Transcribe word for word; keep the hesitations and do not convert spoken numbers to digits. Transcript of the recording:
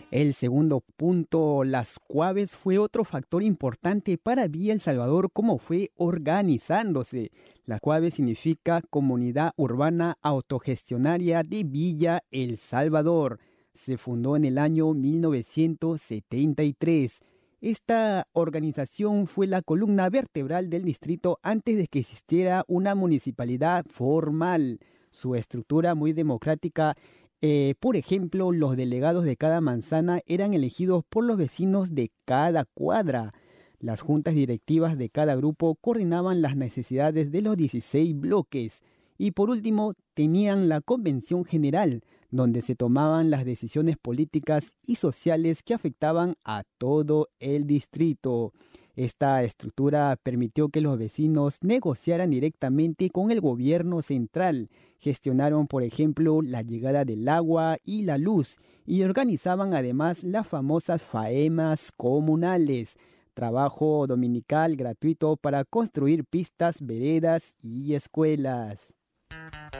El segundo punto, las CUAVES, fue otro factor importante para Villa El Salvador, como fue organizándose. La CUAVE significa Comunidad Urbana Autogestionaria de Villa El Salvador. Se fundó en el año mil novecientos setenta y tres. Esta organización fue la columna vertebral del distrito antes de que existiera una municipalidad formal. Su estructura muy democrática, eh, por ejemplo, los delegados de cada manzana eran elegidos por los vecinos de cada cuadra. Las juntas directivas de cada grupo coordinaban las necesidades de los dieciséis bloques. Y por último, tenían la Convención General, donde se tomaban las decisiones políticas y sociales que afectaban a todo el distrito. Esta estructura permitió que los vecinos negociaran directamente con el gobierno central, gestionaron, por ejemplo, la llegada del agua y la luz, y organizaban además las famosas faemas comunales, trabajo dominical gratuito para construir pistas, veredas y escuelas.